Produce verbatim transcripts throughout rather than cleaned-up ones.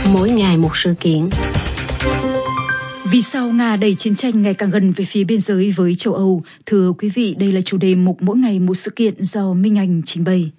mỗi ngày một sự kiện. Vì sao Nga đẩy chiến tranh ngày càng gần về phía biên giới với châu Âu? Thưa quý vị, đây là chủ đề mục mỗi ngày một sự kiện do Minh Anh trình bày.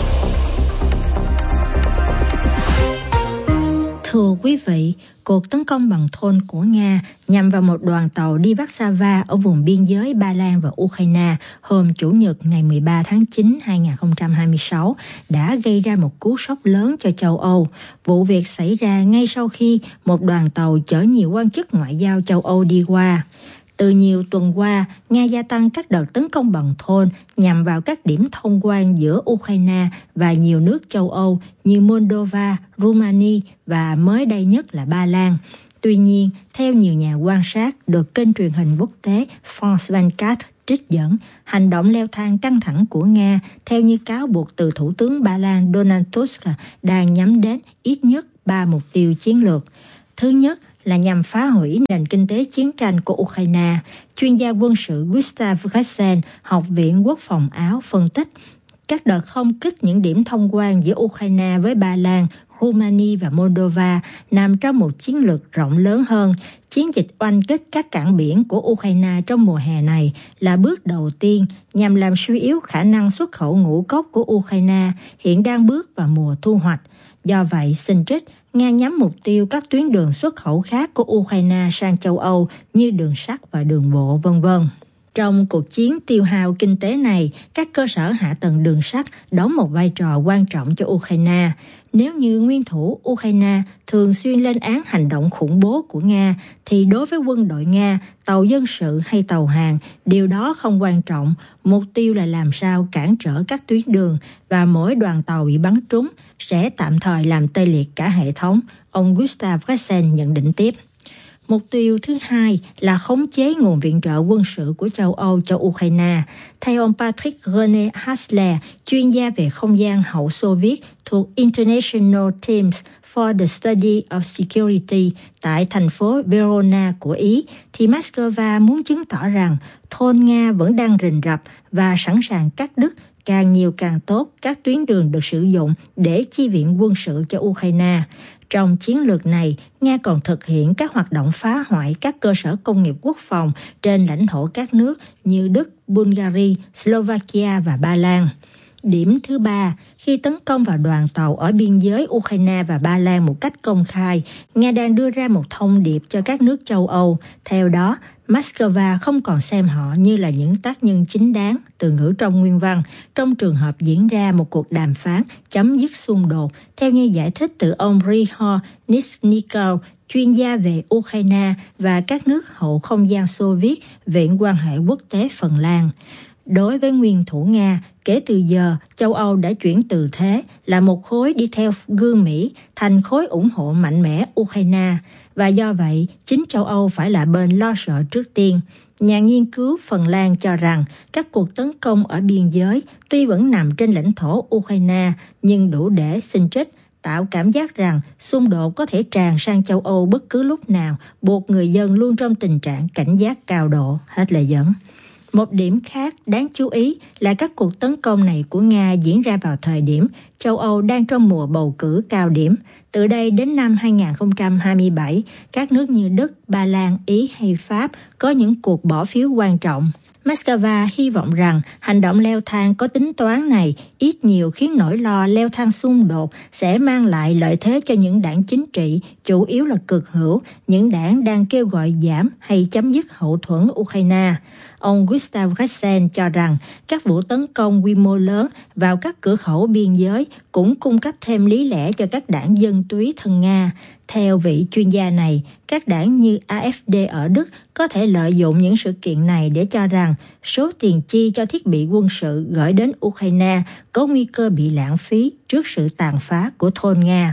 Thưa quý vị, cuộc tấn công bằng drone của Nga nhằm vào một đoàn tàu đi Warsaw ở vùng biên giới Ba Lan và Ukraine hôm Chủ nhật ngày mười ba tháng chín năm hai nghìn không trăm hai mươi sáu đã gây ra một cú sốc lớn cho châu Âu. Vụ việc xảy ra ngay sau khi một đoàn tàu chở nhiều quan chức ngoại giao châu Âu đi qua. Từ nhiều tuần qua, Nga gia tăng các đợt tấn công bằng drone nhằm vào các điểm thông quan giữa Ukraine và nhiều nước châu Âu như Moldova, Romania và mới đây nhất là Ba Lan. Tuy nhiên, theo nhiều nhà quan sát được kênh truyền hình quốc tế France hai mươi bốn trích dẫn, hành động leo thang căng thẳng của Nga theo như cáo buộc từ Thủ tướng Ba Lan Donald Tusk đang nhắm đến ít nhất ba mục tiêu chiến lược. Thứ nhất là nhằm phá hủy nền kinh tế chiến tranh của Ukraine. Chuyên gia quân sự Gustav Gressel, Học viện Quốc phòng Áo phân tích, các đợt không kích những điểm thông quan giữa Ukraine với Ba Lan, Romania và Moldova nằm trong một chiến lược rộng lớn hơn. Chiến dịch oanh kích các cảng biển của Ukraine trong mùa hè này là bước đầu tiên nhằm làm suy yếu khả năng xuất khẩu ngũ cốc của Ukraine hiện đang bước vào mùa thu hoạch. Do vậy, xin trích, Nga nhắm mục tiêu các tuyến đường xuất khẩu khác của Ukraine sang châu Âu như đường sắt và đường bộ, vân vân. Trong cuộc chiến tiêu hao kinh tế này, các cơ sở hạ tầng đường sắt đóng một vai trò quan trọng cho Ukraine. Nếu như nguyên thủ Ukraine thường xuyên lên án hành động khủng bố của Nga, thì đối với quân đội Nga, tàu dân sự hay tàu hàng, điều đó không quan trọng. Mục tiêu là làm sao cản trở các tuyến đường và mỗi đoàn tàu bị bắn trúng sẽ tạm thời làm tê liệt cả hệ thống, ông Gustav Gressel nhận định tiếp. Mục tiêu thứ hai là khống chế nguồn viện trợ quân sự của châu Âu cho Ukraine. Theo ông Patrick René Hassler, chuyên gia về không gian hậu Xô Viết thuộc International Teams for the Study of Security tại thành phố Verona của Ý, thì Moscow muốn chứng tỏ rằng drone Nga vẫn đang rình rập và sẵn sàng cắt đứt càng nhiều càng tốt các tuyến đường được sử dụng để chi viện quân sự cho Ukraine. Trong chiến lược này, Nga còn thực hiện các hoạt động phá hoại các cơ sở công nghiệp quốc phòng trên lãnh thổ các nước như Đức, Bulgaria, Slovakia và Ba Lan. Điểm thứ ba, khi tấn công vào đoàn tàu ở biên giới Ukraine và Ba Lan một cách công khai, Nga đang đưa ra một thông điệp cho các nước châu Âu. Theo đó, Moscow không còn xem họ như là những tác nhân chính đáng, từ ngữ trong nguyên văn, trong trường hợp diễn ra một cuộc đàm phán chấm dứt xung đột, theo như giải thích từ ông Ryhor Nizhnikov, chuyên gia về Ukraine và các nước hậu không gian Xô Viết, Viện quan hệ quốc tế Phần Lan. Đối với nguyên thủ Nga, kể từ giờ, châu Âu đã chuyển từ thế là một khối đi theo gương Mỹ thành khối ủng hộ mạnh mẽ Ukraine, và do vậy, chính châu Âu phải là bên lo sợ trước tiên. Nhà nghiên cứu Phần Lan cho rằng các cuộc tấn công ở biên giới tuy vẫn nằm trên lãnh thổ Ukraine, nhưng đủ để xin trích, tạo cảm giác rằng xung đột có thể tràn sang châu Âu bất cứ lúc nào, buộc người dân luôn trong tình trạng cảnh giác cao độ. Hết lời dẫn. Một điểm khác đáng chú ý là các cuộc tấn công này của Nga diễn ra vào thời điểm châu Âu đang trong mùa bầu cử cao điểm. Từ đây đến năm hai nghìn không trăm hai mươi bảy, các nước như Đức, Ba Lan, Ý hay Pháp có những cuộc bỏ phiếu quan trọng. Moscow hy vọng rằng hành động leo thang có tính toán này ít nhiều khiến nỗi lo leo thang xung đột sẽ mang lại lợi thế cho những đảng chính trị, chủ yếu là cực hữu, những đảng đang kêu gọi giảm hay chấm dứt hậu thuẫn Ukraine. Ông Gustav Gressel cho rằng các vụ tấn công quy mô lớn vào các cửa khẩu biên giới cũng cung cấp thêm lý lẽ cho các đảng dân túy thân Nga. Theo vị chuyên gia này, các đảng như a ép đê ở Đức có thể lợi dụng những sự kiện này để cho rằng số tiền chi cho thiết bị quân sự gửi đến Ukraine có nguy cơ bị lãng phí trước sự tàn phá của drone Nga.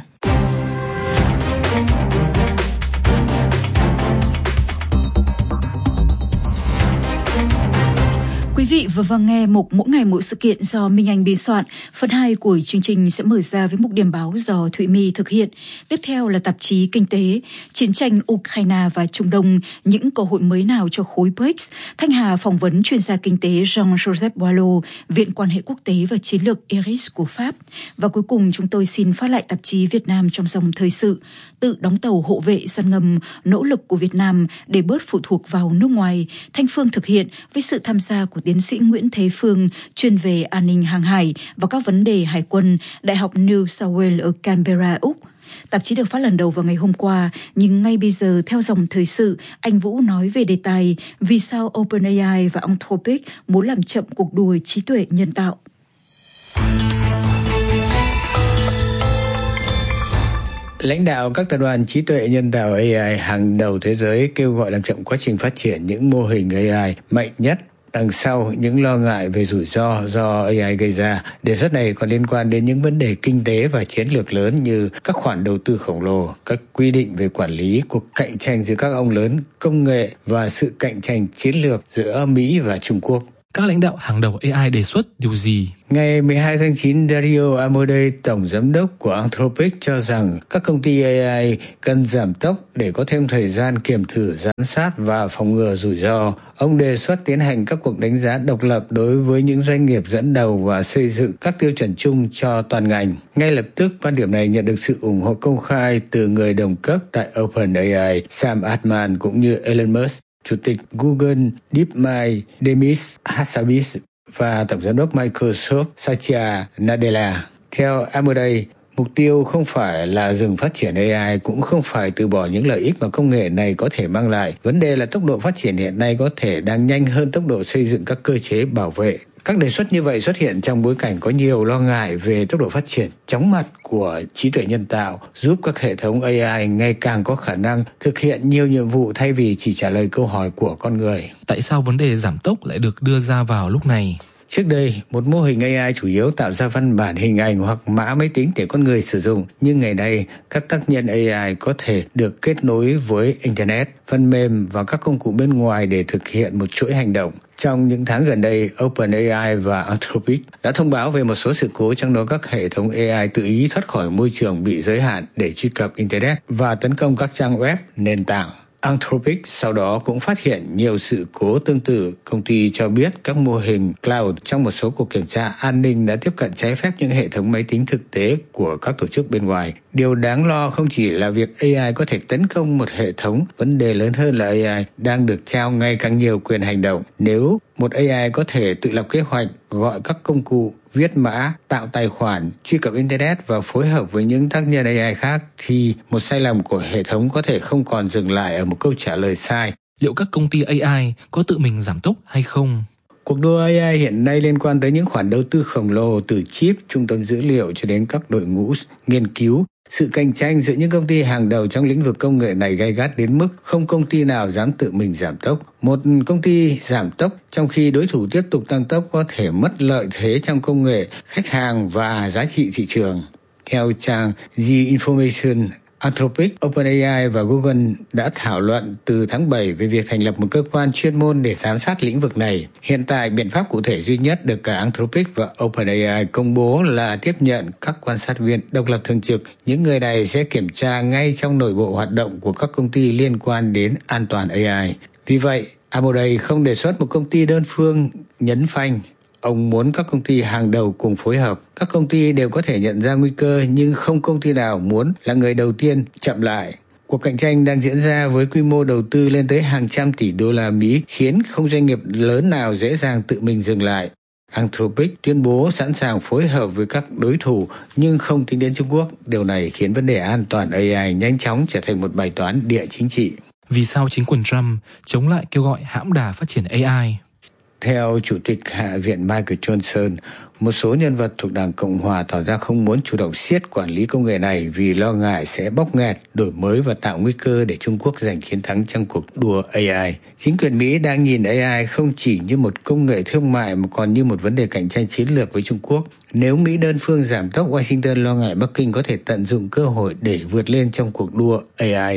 Quý Quý vị vừa vâng nghe mục Mỗi ngày mỗi sự kiện do Minh Anh biên soạn. Phần hai của chương trình sẽ mở ra với mục điểm báo do Thụy My thực hiện. Tiếp theo là tạp chí Kinh tế, chiến tranh Ukraine và Trung Đông, những cơ hội mới nào cho khối bê rê i xê. Thanh Hà phỏng vấn chuyên gia kinh tế Jean-Joseph Boileau, Viện Quan hệ Quốc tế và Chiến lược i rờ i ét của Pháp. Và cuối cùng chúng tôi xin phát lại tạp chí Việt Nam trong dòng thời sự, tự đóng tàu hộ vệ săn ngầm, nỗ lực của Việt Nam để bớt phụ thuộc vào nước ngoài. Thanh Phương thực hiện với sự tham gia của tiến sĩ Nguyễn Thế Phương, chuyên về an ninh hàng hải và các vấn đề hải quân, Đại học New South Wales ở Canberra, Úc. Tạp chí được phát lần đầu vào ngày hôm qua, nhưng ngay bây giờ theo dòng thời sự, anh Vũ nói về đề tài vì sao OpenAI và Anthropic muốn làm chậm cuộc đua trí tuệ nhân tạo. Lãnh đạo các tập đoàn trí tuệ nhân tạo a i hàng đầu thế giới kêu gọi làm chậm quá trình phát triển những mô hình a i mạnh nhất. Đằng sau những lo ngại về rủi ro do a i gây ra, đề xuất này còn liên quan đến những vấn đề kinh tế và chiến lược lớn như các khoản đầu tư khổng lồ, các quy định về quản lý, cuộc cạnh tranh giữa các ông lớn công nghệ và sự cạnh tranh chiến lược giữa Mỹ và Trung Quốc. Các lãnh đạo hàng đầu a i đề xuất điều gì? Ngày mười hai tháng chín, Dario Amodei, tổng giám đốc của Anthropic, cho rằng các công ty a i cần giảm tốc để có thêm thời gian kiểm thử, giám sát và phòng ngừa rủi ro. Ông đề xuất tiến hành các cuộc đánh giá độc lập đối với những doanh nghiệp dẫn đầu và xây dựng các tiêu chuẩn chung cho toàn ngành. Ngay lập tức, quan điểm này nhận được sự ủng hộ công khai từ người đồng cấp tại OpenAI, Sam Altman, cũng như Elon Musk, Chủ tịch Google DeepMind Demis Hassabis và Tổng giám đốc Microsoft Satya Nadella. Theo Amodei, mục tiêu không phải là dừng phát triển a i, cũng không phải từ bỏ những lợi ích mà công nghệ này có thể mang lại. Vấn đề là tốc độ phát triển hiện nay có thể đang nhanh hơn tốc độ xây dựng các cơ chế bảo vệ. Các đề xuất như vậy xuất hiện trong bối cảnh có nhiều lo ngại về tốc độ phát triển chóng mặt của trí tuệ nhân tạo, giúp các hệ thống a i ngày càng có khả năng thực hiện nhiều nhiệm vụ thay vì chỉ trả lời câu hỏi của con người. Tại sao vấn đề giảm tốc lại được đưa ra vào lúc này? Trước đây, một mô hình a i chủ yếu tạo ra văn bản hình ảnh hoặc mã máy tính để con người sử dụng. Nhưng ngày nay, các tác nhân a i có thể được kết nối với Internet, phần mềm và các công cụ bên ngoài để thực hiện một chuỗi hành động. Trong những tháng gần đây, OpenAI và Anthropic đã thông báo về một số sự cố, trong đó các hệ thống a i tự ý thoát khỏi môi trường bị giới hạn để truy cập Internet và tấn công các trang web, nền tảng. Anthropic sau đó cũng phát hiện nhiều sự cố tương tự. Công ty cho biết các mô hình cloud trong một số cuộc kiểm tra an ninh đã tiếp cận trái phép những hệ thống máy tính thực tế của các tổ chức bên ngoài. Điều đáng lo không chỉ là việc a i có thể tấn công một hệ thống, vấn đề lớn hơn là a i đang được trao ngày càng nhiều quyền hành động. Nếu một a i có thể tự lập kế hoạch, gọi các công cụ, viết mã, tạo tài khoản, truy cập Internet và phối hợp với những tác nhân a i khác, thì một sai lầm của hệ thống có thể không còn dừng lại ở một câu trả lời sai. Liệu các công ty a i có tự mình giảm tốc hay không? Cuộc đua a i hiện nay liên quan tới những khoản đầu tư khổng lồ, từ chip, trung tâm dữ liệu cho đến các đội ngũ nghiên cứu. Sự cạnh tranh giữa những công ty hàng đầu trong lĩnh vực công nghệ này gay gắt đến mức không công ty nào dám tự mình giảm tốc. Một công ty giảm tốc trong khi đối thủ tiếp tục tăng tốc có thể mất lợi thế trong công nghệ, khách hàng và giá trị thị trường. Theo trang The Information, Anthropic, OpenAI và Google đã thảo luận từ tháng bảy về việc thành lập một cơ quan chuyên môn để giám sát lĩnh vực này. Hiện tại, biện pháp cụ thể duy nhất được cả Anthropic và OpenAI công bố là tiếp nhận các quan sát viên độc lập thường trực. Những người này sẽ kiểm tra ngay trong nội bộ hoạt động của các công ty liên quan đến an toàn a i. Vì vậy, Amodei không đề xuất một công ty đơn phương nhấn phanh. Ông muốn các công ty hàng đầu cùng phối hợp. Các công ty đều có thể nhận ra nguy cơ, nhưng không công ty nào muốn là người đầu tiên chậm lại. Cuộc cạnh tranh đang diễn ra với quy mô đầu tư lên tới hàng trăm tỷ đô la Mỹ, khiến không doanh nghiệp lớn nào dễ dàng tự mình dừng lại. Anthropic tuyên bố sẵn sàng phối hợp với các đối thủ, nhưng không tính đến Trung Quốc. Điều này khiến vấn đề an toàn a i nhanh chóng trở thành một bài toán địa chính trị. Vì sao chính quyền Trump chống lại kêu gọi hãm đà phát triển a i? Theo Chủ tịch Hạ viện Michael Johnson, một số nhân vật thuộc Đảng Cộng Hòa tỏ ra không muốn chủ động siết quản lý công nghệ này vì lo ngại sẽ bóp nghẹt, đổi mới và tạo nguy cơ để Trung Quốc giành chiến thắng trong cuộc đua a i. Chính quyền Mỹ đang nhìn a i không chỉ như một công nghệ thương mại mà còn như một vấn đề cạnh tranh chiến lược với Trung Quốc. Nếu Mỹ đơn phương giảm tốc, Washington lo ngại Bắc Kinh có thể tận dụng cơ hội để vượt lên trong cuộc đua a i.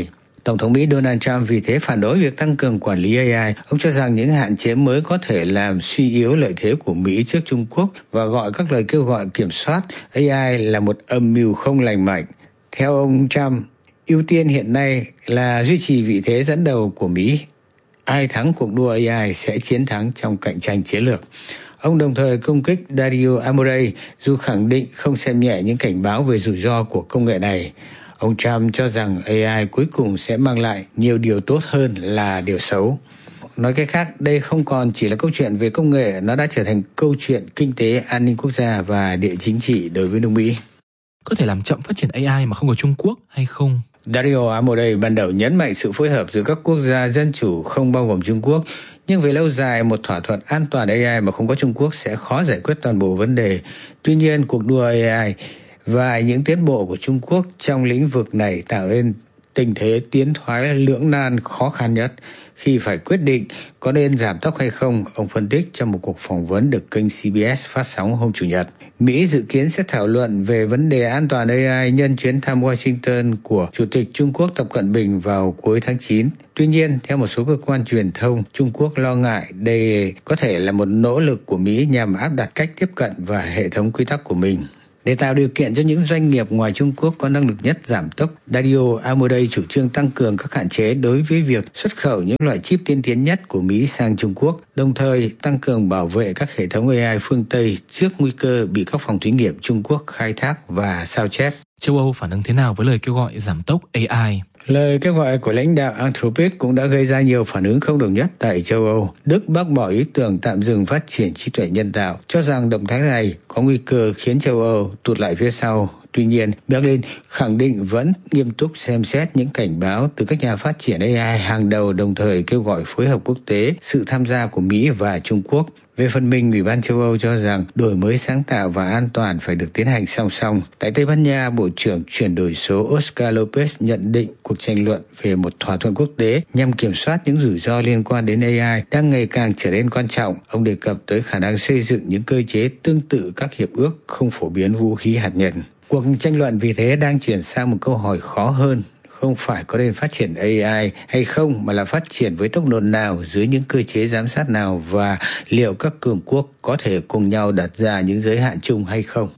Tổng thống Mỹ Donald Trump vì thế phản đối việc tăng cường quản lý a i. Ông cho rằng những hạn chế mới có thể làm suy yếu lợi thế của Mỹ trước Trung Quốc và gọi các lời kêu gọi kiểm soát a i là một âm mưu không lành mạnh. Theo ông Trump, ưu tiên hiện nay là duy trì vị thế dẫn đầu của Mỹ. Ai thắng cuộc đua a i sẽ chiến thắng trong cạnh tranh chiến lược. Ông đồng thời công kích Dario Amodei dù khẳng định không xem nhẹ những cảnh báo về rủi ro của công nghệ này. Ông Trump cho rằng a i cuối cùng sẽ mang lại nhiều điều tốt hơn là điều xấu. Nói cách khác, đây không còn chỉ là câu chuyện về công nghệ, nó đã trở thành câu chuyện kinh tế, an ninh quốc gia và địa chính trị đối với nước Mỹ. Có thể làm chậm phát triển a i mà không có Trung Quốc hay không? Dario Amodei ban đầu nhấn mạnh sự phối hợp giữa các quốc gia dân chủ không bao gồm Trung Quốc, nhưng về lâu dài một thỏa thuận an toàn a i mà không có Trung Quốc sẽ khó giải quyết toàn bộ vấn đề. Tuy nhiên, cuộc đua a i và những tiến bộ của Trung Quốc trong lĩnh vực này tạo nên tình thế tiến thoái lưỡng nan khó khăn nhất. Khi phải quyết định có nên giảm tốc hay không, ông phân tích trong một cuộc phỏng vấn được kênh xê bê ét phát sóng hôm Chủ nhật. Mỹ dự kiến sẽ thảo luận về vấn đề an toàn a i nhân chuyến thăm Washington của Chủ tịch Trung Quốc Tập Cận Bình vào cuối tháng chín. Tuy nhiên, theo một số cơ quan truyền thông, Trung Quốc lo ngại đây có thể là một nỗ lực của Mỹ nhằm áp đặt cách tiếp cận và hệ thống quy tắc của mình. Để tạo điều kiện cho những doanh nghiệp ngoài Trung Quốc có năng lực nhất giảm tốc, Dario Amodei chủ trương tăng cường các hạn chế đối với việc xuất khẩu những loại chip tiên tiến nhất của Mỹ sang Trung Quốc, đồng thời tăng cường bảo vệ các hệ thống a i phương Tây trước nguy cơ bị các phòng thí nghiệm Trung Quốc khai thác và sao chép. Châu Âu phản ứng thế nào với lời kêu gọi giảm tốc a i? Lời kêu gọi của lãnh đạo Anthropic cũng đã gây ra nhiều phản ứng không đồng nhất tại châu Âu. Đức bác bỏ ý tưởng tạm dừng phát triển trí tuệ nhân tạo, cho rằng động thái này có nguy cơ khiến châu Âu tụt lại phía sau. Tuy nhiên, Berlin khẳng định vẫn nghiêm túc xem xét những cảnh báo từ các nhà phát triển a i hàng đầu, đồng thời kêu gọi phối hợp quốc tế, sự tham gia của Mỹ và Trung Quốc. Về phần mình, Ủy ban châu Âu cho rằng đổi mới sáng tạo và an toàn phải được tiến hành song song. Tại Tây Ban Nha, Bộ trưởng chuyển đổi số Oscar Lopez nhận định cuộc tranh luận về một thỏa thuận quốc tế nhằm kiểm soát những rủi ro liên quan đến a i đang ngày càng trở nên quan trọng. Ông đề cập tới khả năng xây dựng những cơ chế tương tự các hiệp ước không phổ biến vũ khí hạt nhân. Cuộc tranh luận vì thế đang chuyển sang một câu hỏi khó hơn. Không phải có nên phát triển a i hay không, mà là phát triển với tốc độ nào, dưới những cơ chế giám sát nào, và liệu các cường quốc có thể cùng nhau đặt ra những giới hạn chung hay không.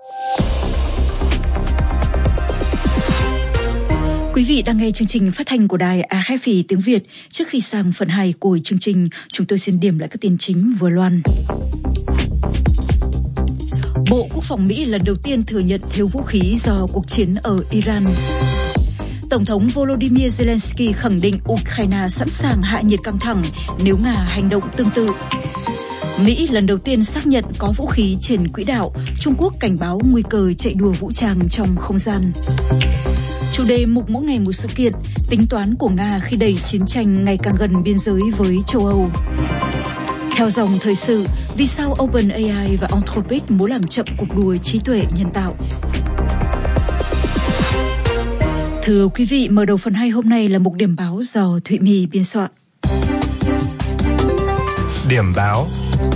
Quý vị đang nghe chương trình phát thanh của đài a ép pê tiếng Việt. Trước khi sang phần hai của chương trình, chúng tôi xin điểm lại các tin chính vừa loan. Bộ Quốc phòng Mỹ lần đầu tiên thừa nhận thiếu vũ khí do cuộc chiến ở Iran. Tổng thống Volodymyr Zelensky khẳng định Ukraine sẵn sàng hạ nhiệt căng thẳng nếu Nga hành động tương tự. Mỹ lần đầu tiên xác nhận có vũ khí trên quỹ đạo. Trung Quốc cảnh báo nguy cơ chạy đua vũ trang trong không gian. Chủ đề mục mỗi ngày một sự kiện, tính toán của Nga khi đẩy chiến tranh ngày càng gần biên giới với châu Âu. Theo dòng thời sự, vì sao OpenAI và Anthropic muốn làm chậm cuộc đua trí tuệ nhân tạo? Thưa quý vị, mở đầu phần hai hôm nay là mục điểm báo do Thụy My biên soạn. Điểm báo.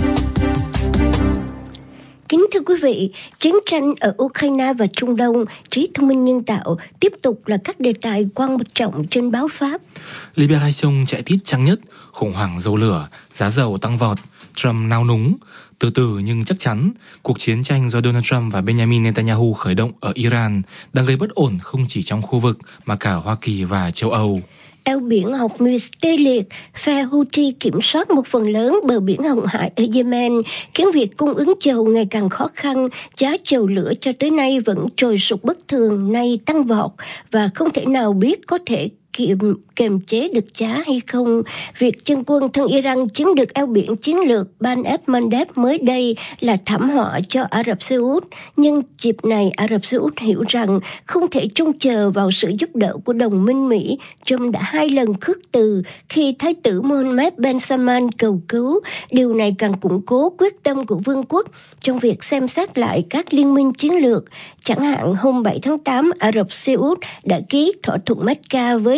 Kính thưa quý vị, chiến tranh ở Ukraine và Trung Đông, trí thông minh nhân tạo tiếp tục là các đề tài quan trọng trên báo Pháp. Libération chạy tít trang nhất, khủng hoảng dầu lửa, giá dầu tăng vọt, Trump nao núng. Từ từ nhưng chắc chắn, cuộc chiến tranh do Donald Trump và Benjamin Netanyahu khởi động ở Iran đang gây bất ổn không chỉ trong khu vực mà cả Hoa Kỳ và châu Âu. Eo biển Hormuz tê liệt, phe Houthi kiểm soát một phần lớn bờ biển Hồng Hải ở Yemen, khiến việc cung ứng dầu ngày càng khó khăn. Giá dầu lửa cho tới nay vẫn trồi sụt bất thường, nay tăng vọt và không thể nào biết có thể kiềm kiềm chế được giá hay không. Việc chân quân thân Iran chiếm được eo biển chiến lược Ban el-Mandeb mới đây là thảm họa cho Ả Rập Xê Út, nhưng dịp này Ả Rập Xê Út hiểu rằng không thể trông chờ vào sự giúp đỡ của đồng minh Mỹ. Trump đã hai lần khước từ khi Thái tử Mohammed bin Salman cầu cứu. Điều này càng củng cố quyết tâm của vương quốc trong việc xem xét lại các liên minh chiến lược. Chẳng hạn hôm bảy tháng tám, Ả Rập Xê Út đã ký thỏa thuận Mecca với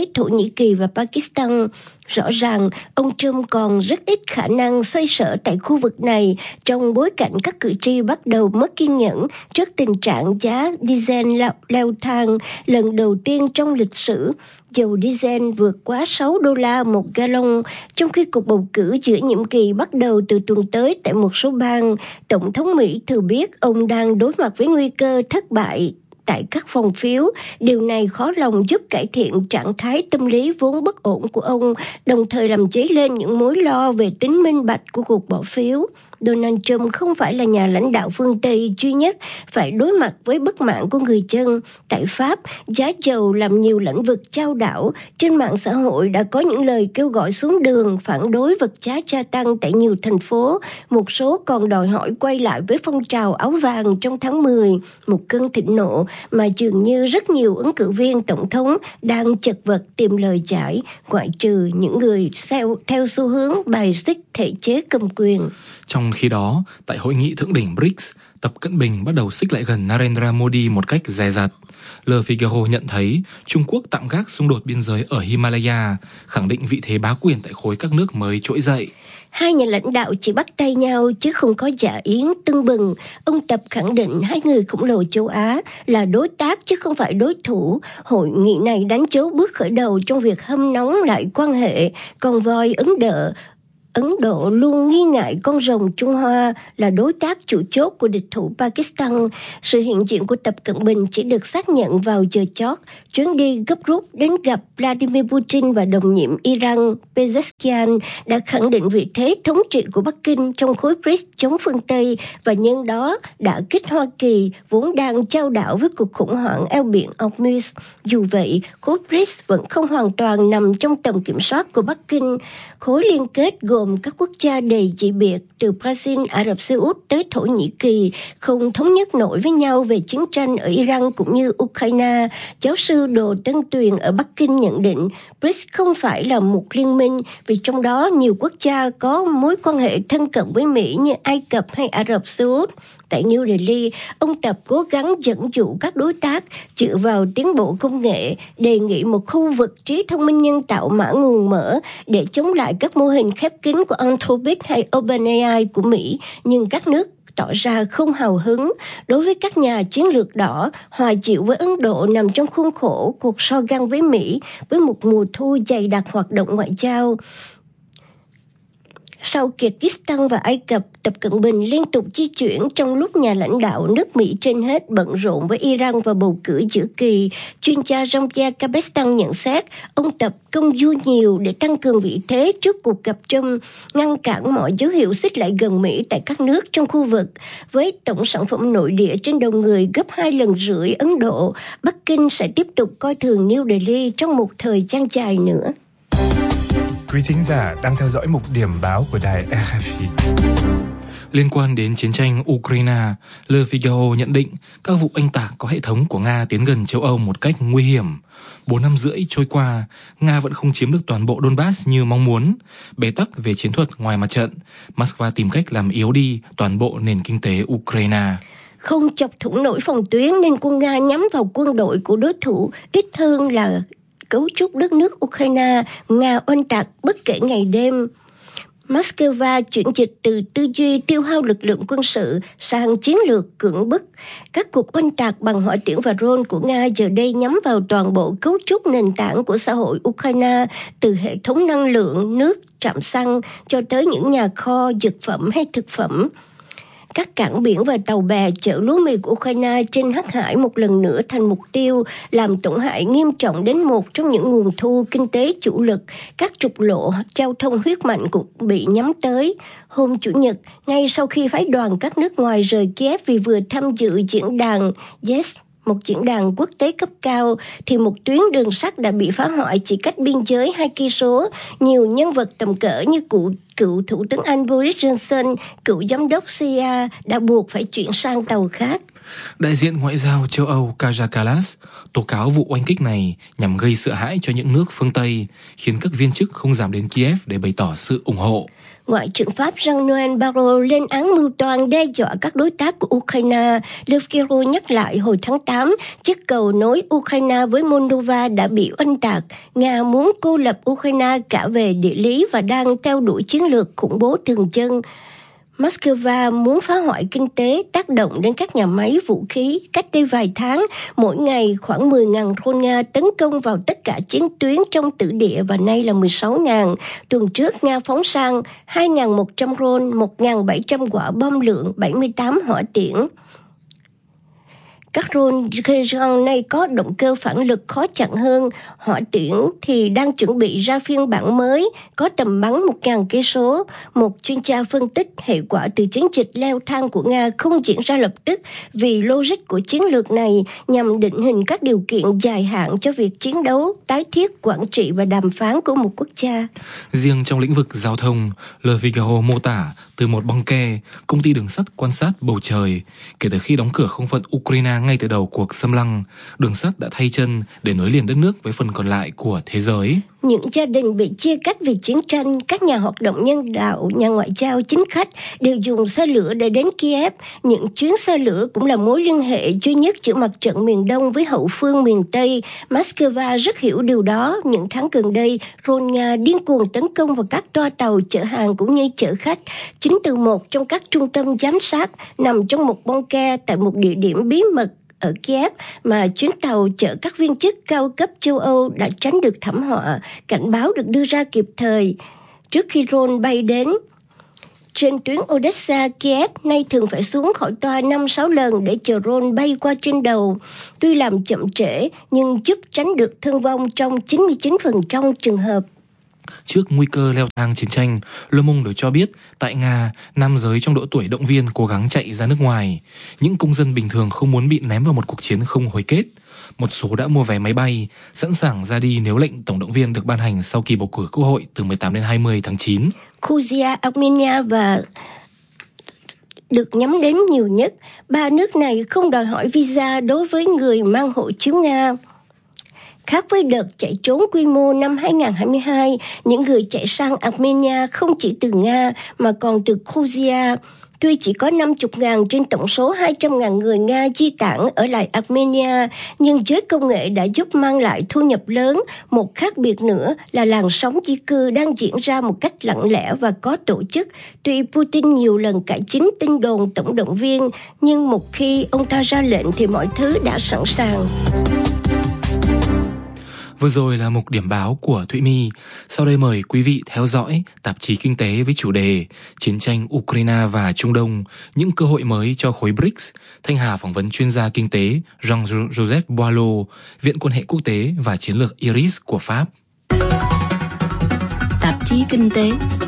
tới Thổ Nhĩ Kỳ và Pakistan. Rõ ràng, ông Trump còn rất ít khả năng xoay sở tại khu vực này trong bối cảnh các cử tri bắt đầu mất kiên nhẫn trước tình trạng giá diesel leo thang lần đầu tiên trong lịch sử. Dầu diesel vượt quá sáu đô la một gallon, trong khi cuộc bầu cử giữa nhiệm kỳ bắt đầu từ tuần tới tại một số bang. Tổng thống Mỹ thừa biết ông đang đối mặt với nguy cơ thất bại tại các phòng phiếu. Điều này khó lòng giúp cải thiện trạng thái tâm lý vốn bất ổn của ông, đồng thời làm dấy lên những mối lo về tính minh bạch của cuộc bỏ phiếu. Donald Trump không phải là nhà lãnh đạo phương Tây duy nhất phải đối mặt với bất mãn của người dân. Tại Pháp, giá dầu làm nhiều lĩnh vực chao đảo. Trên mạng xã hội đã có những lời kêu gọi xuống đường phản đối vật giá gia tăng tại nhiều thành phố. Một số còn đòi hỏi quay lại với phong trào áo vàng trong tháng mười, một cơn thịnh nộ mà dường như rất nhiều ứng cử viên tổng thống đang chật vật tìm lời giải, ngoại trừ những người theo, theo xu hướng bài xích thể chế cầm quyền. Trong khi đó, tại hội nghị thượng đỉnh bê rê i xê, Tập Cận Bình bắt đầu xích lại gần Narendra Modi một cách dè dặt. Le Figaro nhận thấy Trung Quốc tạm gác xung đột biên giới ở Himalaya, khẳng định vị thế bá quyền tại khối các nước mới trỗi dậy. Hai nhà lãnh đạo chỉ bắt tay nhau chứ không có dạ yến tưng bừng. Ông Tập khẳng định hai người khổng lồ châu Á là đối tác chứ không phải đối thủ. Hội nghị này đánh dấu bước khởi đầu trong việc hâm nóng lại quan hệ. Con voi Ấn Độ Ấn Độ luôn nghi ngại con rồng Trung Hoa là đối tác chủ chốt của địch thủ Pakistan. Sự hiện diện của Tập Cận Bình chỉ được xác nhận vào giờ chót. Chuyến đi gấp rút đến gặp Vladimir Putin và đồng nhiệm Iran Pezeshkian đã khẳng định vị thế thống trị của Bắc Kinh trong khối bê rê i xê chống phương Tây và nhân đó đã kích Hoa Kỳ vốn đang chao đảo với cuộc khủng hoảng eo biển Hormuz. Dù vậy, khối bê rê i xê vẫn không hoàn toàn nằm trong tầm kiểm soát của Bắc Kinh. Khối liên kết gồm các quốc gia đầy dị biệt từ Brazil, Ả Rập Xê Út tới Thổ Nhĩ Kỳ không thống nhất nổi với nhau về chiến tranh ở Iran cũng như Ukraine. Giáo sư Đồ Tân Tuyền ở Bắc Kinh nhận định bê rê i xê không phải là một liên minh vì trong đó nhiều quốc gia có mối quan hệ thân cận với Mỹ như Ai Cập hay Ả Rập Xê Út. Tại New Delhi, ông Tập cố gắng dẫn dụ các đối tác dựa vào tiến bộ công nghệ, đề nghị một khu vực trí thông minh nhân tạo mã nguồn mở để chống lại các mô hình khép kín của Anthropic hay OpenAI của Mỹ, nhưng các nước tỏ ra không hào hứng. Đối với các nhà chiến lược đỏ, hòa chịu với Ấn Độ nằm trong khuôn khổ cuộc so găng với Mỹ với một mùa thu dày đặc hoạt động ngoại giao. Sau Kyrgyzstan và Ai Cập, Tập Cận Bình liên tục di chuyển trong lúc nhà lãnh đạo nước Mỹ trên hết bận rộn với Iran và bầu cử giữa kỳ. Chuyên gia Jean-Pierre Cabestan nhận xét, ông Tập công du nhiều để tăng cường vị thế trước cuộc gặp Trump, ngăn cản mọi dấu hiệu xích lại gần Mỹ tại các nước trong khu vực. Với tổng sản phẩm nội địa trên đầu người gấp hai lần rưỡi Ấn Độ, Bắc Kinh sẽ tiếp tục coi thường New Delhi trong một thời gian dài nữa. Quý thính giả đang theo dõi mục điểm báo của đài rờ ép i. Liên quan đến chiến tranh Ukraine, Le Figaro nhận định các vụ oanh tạc có hệ thống của Nga tiến gần châu Âu một cách nguy hiểm. Bốn năm rưỡi trôi qua, Nga vẫn không chiếm được toàn bộ Donbass như mong muốn. Bế tắc về chiến thuật ngoài mặt trận, Moscow tìm cách làm yếu đi toàn bộ nền kinh tế Ukraine. Không chọc thủng nổi phòng tuyến nên quân Nga nhắm vào quân đội của đối thủ ít hơn là cấu trúc đất nước Ukraine. Nga oanh tạc bất kể ngày đêm. Moscow chuyển dịch từ tư duy tiêu hao lực lượng quân sự sang chiến lược cưỡng bức. Các cuộc oanh tạc bằng hỏa tiễn và drone của Nga giờ đây nhắm vào toàn bộ cấu trúc nền tảng của xã hội Ukraine, từ hệ thống năng lượng, nước, trạm xăng cho tới những nhà kho, dược phẩm hay thực phẩm. Các cảng biển và tàu bè chở lúa mì của Ukraine trên Hắc Hải một lần nữa thành mục tiêu, làm tổn hại nghiêm trọng đến một trong những nguồn thu kinh tế chủ lực. Các trục lộ giao thông huyết mạnh cũng bị nhắm tới. Hôm Chủ nhật, ngay sau khi phái đoàn các nước ngoài rời Kiev vì vừa tham dự diễn đàn Yes, một diễn đàn quốc tế cấp cao, thì một tuyến đường sắt đã bị phá hoại chỉ cách biên giới hai cây số. Nhiều nhân vật tầm cỡ như cụ cựu Thủ tướng Anh Boris Johnson, cựu giám đốc xê i a đã buộc phải chuyển sang tàu khác. Đại diện ngoại giao châu Âu Kaja Kallas tố cáo vụ oanh kích này nhằm gây sợ hãi cho những nước phương Tây, khiến các viên chức không dám đến Kiev để bày tỏ sự ủng hộ. Ngoại trưởng Pháp Jean-Noël Barrot lên án mưu toan đe dọa các đối tác của Ukraine. Le Figaro nhắc lại hồi tháng tám, chiếc cầu nối Ukraine với Moldova đã bị oanh tạc. Nga muốn cô lập Ukraine cả về địa lý và đang theo đuổi chiến lược khủng bố thường dân. Moscow muốn phá hoại kinh tế, tác động đến các nhà máy vũ khí. Cách đây vài tháng, mỗi ngày khoảng mười nghìn drone Nga tấn công vào tất cả chiến tuyến trong tử địa và nay là mười sáu nghìn. Tuần trước, Nga phóng sang hai nghìn một trăm drone, một nghìn bảy trăm quả bom lượng, bảy mươi tám hỏa tiễn. Các drone Kejon này có động cơ phản lực khó chặn hơn. Hỏa tiễn thì đang chuẩn bị ra phiên bản mới, có tầm bắn một nghìn cây số. Một chuyên gia phân tích hệ quả từ chiến dịch leo thang của Nga không diễn ra lập tức vì logic của chiến lược này nhằm định hình các điều kiện dài hạn cho việc chiến đấu, tái thiết, quản trị và đàm phán của một quốc gia. Riêng trong lĩnh vực giao thông, Le Figaro mô tả từ một băng ke, công ty đường sắt quan sát bầu trời. Kể từ khi đóng cửa không phận Ukraine ngay từ đầu cuộc xâm lăng, đường sắt đã thay chân để nối liền đất nước với phần còn lại của thế giới. Những gia đình bị chia cắt vì chiến tranh, các nhà hoạt động nhân đạo, nhà ngoại giao, chính khách đều dùng xe lửa để đến Kiev. Những chuyến xe lửa cũng là mối liên hệ duy nhất giữa mặt trận miền Đông với hậu phương miền Tây. Moscow rất hiểu điều đó. Những tháng gần đây, drone Nga điên cuồng tấn công vào các toa tàu chở hàng cũng như chở khách. Chính từ một trong các trung tâm giám sát nằm trong một bong ke tại một địa điểm bí mật ở Kiev mà chuyến tàu chở các viên chức cao cấp châu Âu đã tránh được thảm họa. Cảnh báo được đưa ra kịp thời trước khi drone bay đến. Trên tuyến Odessa-Kiev nay thường phải xuống khỏi toa năm sáu lần để chờ drone bay qua trên đầu. Tuy làm chậm trễ nhưng giúp tránh được thương vong trong chín mươi chín phần trăm trường hợp. Trước nguy cơ leo thang chiến tranh, Le Monde cho biết tại Nga, nam giới trong độ tuổi động viên cố gắng chạy ra nước ngoài. Những công dân bình thường không muốn bị ném vào một cuộc chiến không hồi kết. Một số đã mua vé máy bay, sẵn sàng ra đi nếu lệnh tổng động viên được ban hành sau kỳ bầu cử quốc hội từ mười tám đến hai mươi tháng chín. Georgia, Armenia và được nhắm đến nhiều nhất. Ba nước này không đòi hỏi visa đối với người mang hộ chiếu Nga. Khác với đợt chạy trốn quy mô năm hai nghìn không trăm hai mươi hai, những người chạy sang Armenia không chỉ từ Nga mà còn từ Georgia. Tuy chỉ có năm mươi nghìn trên tổng số hai trăm nghìn người Nga di tản ở lại Armenia, nhưng giới công nghệ đã giúp mang lại thu nhập lớn. Một khác biệt nữa là làn sóng di cư đang diễn ra một cách lặng lẽ và có tổ chức. Tuy Putin nhiều lần cải chính tin đồn tổng động viên, nhưng một khi ông ta ra lệnh thì mọi thứ đã sẵn sàng. Vừa rồi là mục điểm báo của Thụy My. Sau đây mời quý vị theo dõi tạp chí kinh tế với chủ đề Chiến tranh Ukraine và Trung Đông, những cơ hội mới cho khối bê rê i xê. Thanh Hà phỏng vấn chuyên gia kinh tế Jean-Joseph Boileau, Viện Quan hệ Quốc tế và Chiến lược i rờ i ét của Pháp. Tạp chí kinh tế.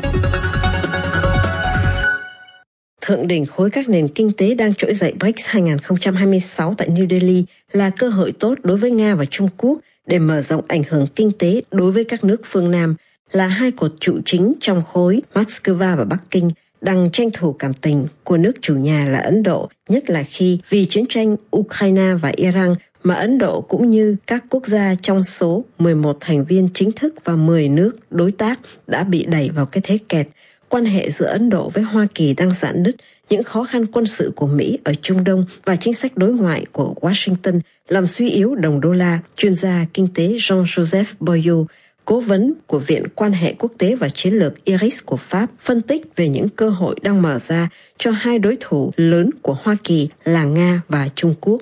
Thượng đỉnh khối các nền kinh tế đang trỗi dậy bê rê i xê hai không hai sáu tại New Delhi là cơ hội tốt đối với Nga và Trung Quốc để mở rộng ảnh hưởng kinh tế đối với các nước phương Nam, là hai cột trụ chính trong khối. Moscow và Bắc Kinh đang tranh thủ cảm tình của nước chủ nhà là Ấn Độ, nhất là khi vì chiến tranh Ukraine và Iran mà Ấn Độ cũng như các quốc gia trong số mười một thành viên chính thức và mười nước đối tác đã bị đẩy vào cái thế kẹt. Quan hệ giữa Ấn Độ với Hoa Kỳ đang rạn nứt, những khó khăn quân sự của Mỹ ở Trung Đông và chính sách đối ngoại của Washington làm suy yếu đồng đô la. Chuyên gia kinh tế Jean-Joseph Boileau, cố vấn của Viện Quan hệ Quốc tế và Chiến lược i rờ i ét của Pháp, phân tích về những cơ hội đang mở ra cho hai đối thủ lớn của Hoa Kỳ là Nga và Trung Quốc.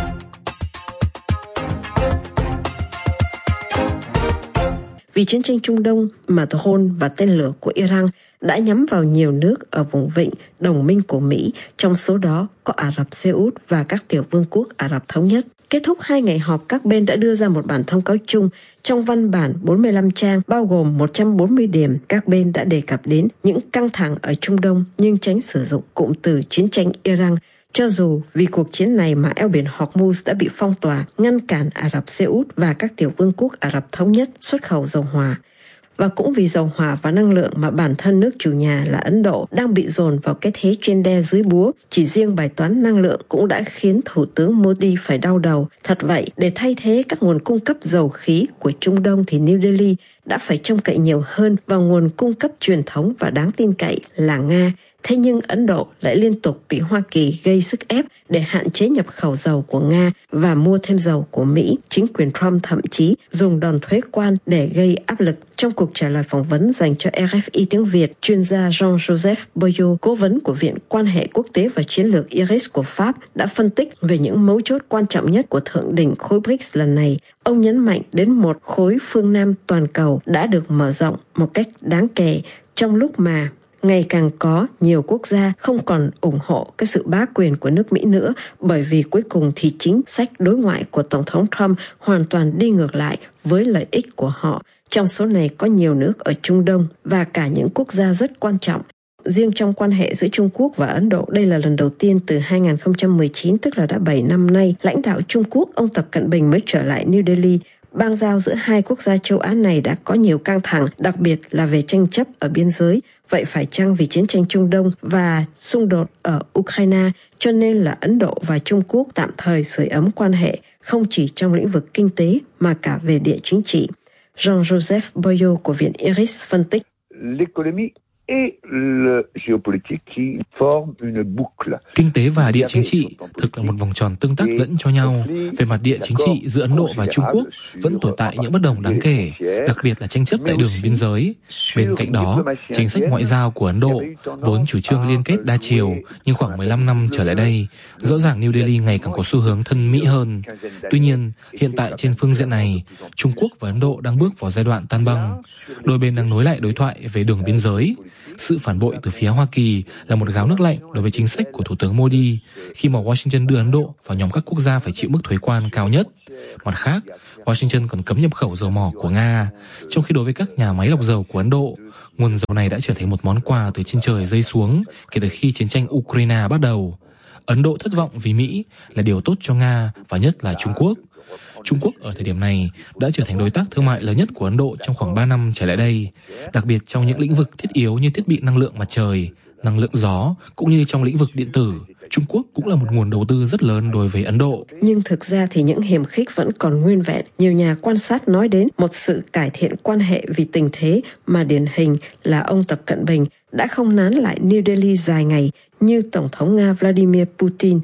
Vì chiến tranh Trung Đông mà drone và tên lửa của Iran đã nhắm vào nhiều nước ở vùng vịnh đồng minh của Mỹ, trong số đó có Ả Rập Xê Út và các tiểu vương quốc Ả Rập Thống Nhất. Kết thúc hai ngày họp, các bên đã đưa ra một bản thông cáo chung. Trong văn bản bốn mươi lăm trang, bao gồm một trăm bốn mươi điểm, các bên đã đề cập đến những căng thẳng ở Trung Đông nhưng tránh sử dụng cụm từ chiến tranh Iran, cho dù vì cuộc chiến này mà eo biển Hormuz đã bị phong tỏa, ngăn cản Ả Rập Xê Út và các tiểu vương quốc Ả Rập Thống Nhất xuất khẩu dầu hỏa. Và cũng vì dầu hỏa và năng lượng mà bản thân nước chủ nhà là Ấn Độ đang bị dồn vào cái thế trên đe dưới búa. Chỉ riêng bài toán năng lượng cũng đã khiến Thủ tướng Modi phải đau đầu. Thật vậy, để thay thế các nguồn cung cấp dầu khí của Trung Đông thì New Delhi đã phải trông cậy nhiều hơn vào nguồn cung cấp truyền thống và đáng tin cậy là Nga. Thế nhưng Ấn Độ lại liên tục bị Hoa Kỳ gây sức ép để hạn chế nhập khẩu dầu của Nga và mua thêm dầu của Mỹ. Chính quyền Trump thậm chí dùng đòn thuế quan để gây áp lực. Trong cuộc trả lời phỏng vấn dành cho rờ ép i tiếng Việt, chuyên gia Jean-Joseph Boyot, cố vấn của Viện Quan hệ Quốc tế và Chiến lược i rờ i ét của Pháp, đã phân tích về những mấu chốt quan trọng nhất của thượng đỉnh khối bê rê i xê lần này. Ông nhấn mạnh đến một khối phương Nam toàn cầu đã được mở rộng một cách đáng kể trong lúc mà ngày càng có nhiều quốc gia không còn ủng hộ cái sự bá quyền của nước Mỹ nữa, bởi vì cuối cùng thì chính sách đối ngoại của Tổng thống Trump hoàn toàn đi ngược lại với lợi ích của họ. Trong số này có nhiều nước ở Trung Đông và cả những quốc gia rất quan trọng. Riêng trong quan hệ giữa Trung Quốc và Ấn Độ, đây là lần đầu tiên từ hai không một chín, tức là đã bảy năm nay, lãnh đạo Trung Quốc, ông Tập Cận Bình mới trở lại New Delhi. Bang giao giữa hai quốc gia châu Á này đã có nhiều căng thẳng, đặc biệt là về tranh chấp ở biên giới. Vậy phải chăng vì chiến tranh Trung Đông và xung đột ở Ukraine cho nên là Ấn Độ và Trung Quốc tạm thời sưởi ấm quan hệ không chỉ trong lĩnh vực kinh tế mà cả về địa chính trị? Jean-Joseph Boyot của Viện i rờ i ét phân tích. Kinh tế và địa chính trị thực là một vòng tròn tương tác lẫn cho nhau. Về mặt địa chính trị, giữa Ấn Độ và Trung Quốc vẫn tồn tại những bất đồng đáng kể, đặc biệt là tranh chấp tại đường biên giới. Bên cạnh đó, chính sách ngoại giao của Ấn Độ vốn chủ trương liên kết đa chiều, nhưng khoảng mười lăm năm trở lại đây, rõ ràng New Delhi ngày càng có xu hướng thân Mỹ hơn. Tuy nhiên, hiện tại trên phương diện này, Trung Quốc và Ấn Độ đang bước vào giai đoạn tan băng. Đôi bên đang nối lại đối thoại về đường biên giới. Sự phản bội từ phía Hoa Kỳ là một gáo nước lạnh đối với chính sách của Thủ tướng Modi, khi mà Washington đưa Ấn Độ vào nhóm các quốc gia phải chịu mức thuế quan cao nhất. Mặt khác, Washington còn cấm nhập khẩu dầu mỏ của Nga, trong khi đối với các nhà máy lọc dầu của Ấn Độ, nguồn dầu này đã trở thành một món quà từ trên trời rơi xuống kể từ khi chiến tranh Ukraine bắt đầu. Ấn Độ thất vọng vì Mỹ là điều tốt cho Nga và nhất là Trung Quốc. Trung Quốc ở thời điểm này đã trở thành đối tác thương mại lớn nhất của Ấn Độ trong khoảng ba năm trở lại đây, đặc biệt trong những lĩnh vực thiết yếu như thiết bị năng lượng mặt trời, năng lượng gió, cũng như trong lĩnh vực điện tử. Trung Quốc cũng là một nguồn đầu tư rất lớn đối với Ấn Độ. Nhưng thực ra thì những hiềm khích vẫn còn nguyên vẹn. Nhiều nhà quan sát nói đến một sự cải thiện quan hệ vì tình thế mà điển hình là ông Tập Cận Bình đã không nán lại New Delhi dài ngày như Tổng thống Nga Vladimir Putin.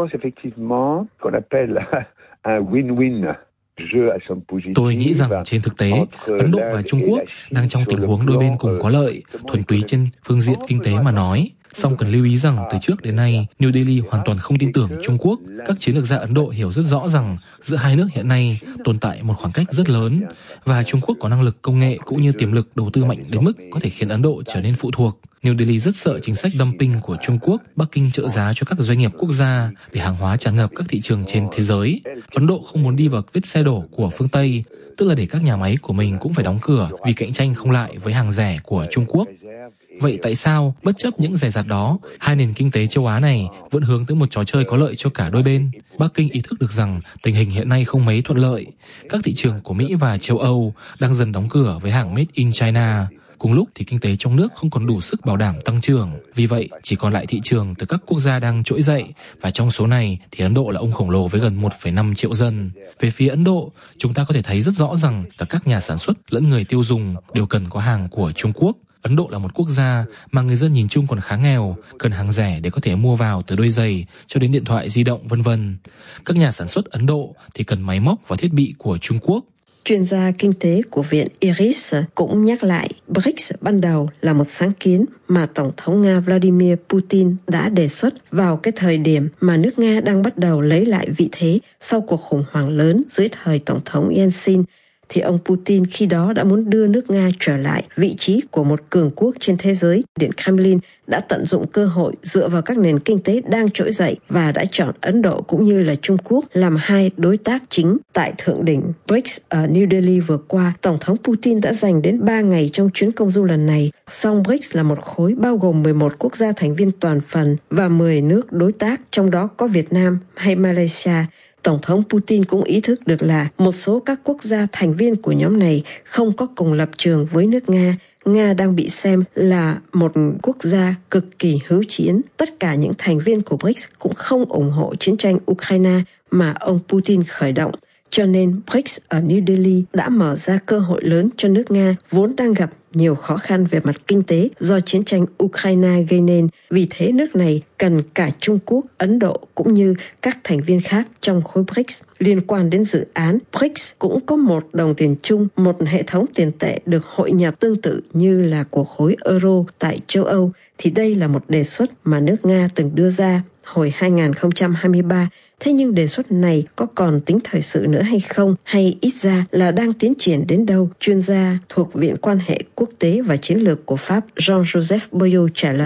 Tôi nghĩ rằng trên thực tế, Ấn Độ và Trung Quốc đang trong tình huống đôi bên cùng có lợi, thuần túy trên phương diện kinh tế mà nói. Song cần lưu ý rằng từ trước đến nay, New Delhi hoàn toàn không tin tưởng Trung Quốc. Các chiến lược gia Ấn Độ hiểu rất rõ rằng giữa hai nước hiện nay tồn tại một khoảng cách rất lớn, và Trung Quốc có năng lực công nghệ cũng như tiềm lực đầu tư mạnh đến mức có thể khiến Ấn Độ trở nên phụ thuộc. New Delhi rất sợ chính sách dumping của Trung Quốc. Bắc Kinh trợ giá cho các doanh nghiệp quốc gia để hàng hóa tràn ngập các thị trường trên thế giới. Ấn Độ không muốn đi vào vết xe đổ của phương Tây, tức là để các nhà máy của mình cũng phải đóng cửa vì cạnh tranh không lại với hàng rẻ của Trung Quốc. Vậy tại sao, bất chấp những dè dặt đó, hai nền kinh tế châu Á này vẫn hướng tới một trò chơi có lợi cho cả đôi bên? Bắc Kinh ý thức được rằng tình hình hiện nay không mấy thuận lợi. Các thị trường của Mỹ và châu Âu đang dần đóng cửa với hàng Made in China. Cùng lúc thì kinh tế trong nước không còn đủ sức bảo đảm tăng trưởng. Vì vậy, chỉ còn lại thị trường từ các quốc gia đang trỗi dậy, và trong số này thì Ấn Độ là ông khổng lồ với gần một phẩy năm triệu dân. Về phía Ấn Độ, chúng ta có thể thấy rất rõ rằng cả các nhà sản xuất lẫn người tiêu dùng đều cần có hàng của Trung Quốc. Ấn Độ là một quốc gia mà người dân nhìn chung còn khá nghèo, cần hàng rẻ để có thể mua vào từ đôi giày cho đến điện thoại di động vân vân. Các nhà sản xuất Ấn Độ thì cần máy móc và thiết bị của Trung Quốc. Chuyên gia kinh tế của Viện i rờ i ét cũng nhắc lại, bê rê i xê ban đầu là một sáng kiến mà Tổng thống Nga Vladimir Putin đã đề xuất vào cái thời điểm mà nước Nga đang bắt đầu lấy lại vị thế sau cuộc khủng hoảng lớn dưới thời Tổng thống Yeltsin. Thì ông Putin khi đó đã muốn đưa nước Nga trở lại vị trí của một cường quốc trên thế giới. Điện Kremlin đã tận dụng cơ hội dựa vào các nền kinh tế đang trỗi dậy và đã chọn Ấn Độ cũng như là Trung Quốc làm hai đối tác chính. Tại thượng đỉnh bê rê i xê ở New Delhi vừa qua, Tổng thống Putin đã dành đến ba ngày trong chuyến công du lần này. Song bê rê i xê là một khối bao gồm mười một quốc gia thành viên toàn phần và mười nước đối tác, trong đó có Việt Nam hay Malaysia. Tổng thống Putin cũng ý thức được là một số các quốc gia thành viên của nhóm này không có cùng lập trường với nước Nga. Nga đang bị xem là một quốc gia cực kỳ hữu chiến. Tất cả những thành viên của bê rê i xê cũng không ủng hộ chiến tranh Ukraine mà ông Putin khởi động. Cho nên bê rê i xê ở New Delhi đã mở ra cơ hội lớn cho nước Nga vốn đang gặp nhiều khó khăn về mặt kinh tế do chiến tranh Ukraine gây nên. Vì thế nước này cần cả Trung Quốc, Ấn Độ cũng như các thành viên khác trong khối bê rê i xê. Liên quan đến dự án, bê rê i xê cũng có một đồng tiền chung, một hệ thống tiền tệ được hội nhập tương tự như là của khối Euro tại châu Âu. Thì đây là một đề xuất mà nước Nga từng đưa ra hồi hai không hai ba. Thế nhưng đề xuất này có còn tính thời sự nữa hay không, hay ít ra là đang tiến triển đến đâu? Chuyên gia thuộc Viện Quan hệ Quốc tế và Chiến lược của Pháp Jean-Joseph Boyot trả lời.